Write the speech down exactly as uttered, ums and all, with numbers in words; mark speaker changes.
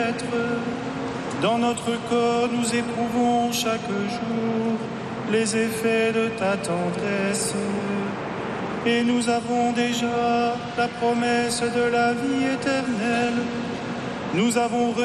Speaker 1: Maître. Dans notre corps, nous éprouvons chaque jour les effets de ta tendresse. Et nous avons déjà la promesse de la vie éternelle. Nous avons